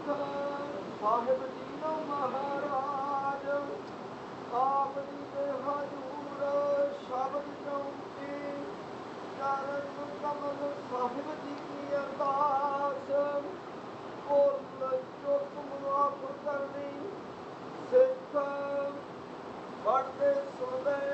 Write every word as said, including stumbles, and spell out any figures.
ਸਾਹਿਬ ਜੀ ਨੂੰ ਮਹਾਰਾਜ ਆਪ ਜੀ ਦੇ ਹਜ਼ੂਰ ਸ਼ਬਦ ਚੌਂਕੀ ਚਰਨ ਕਮਲ ਸਾਹਿਬ ਜੀ ਕੀ ਅਰਦਾਸ ਬੋਲ ਚੁੱਪ ਮੁਆਫ ਕਰਨੀ ਸਿੱਖ ਪੜ੍ਹਦੇ ਸੁਣਦੇ